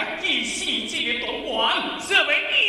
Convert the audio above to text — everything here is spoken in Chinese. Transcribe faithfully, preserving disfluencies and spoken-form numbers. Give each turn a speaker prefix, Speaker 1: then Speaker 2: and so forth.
Speaker 1: 一心借东王，这为逆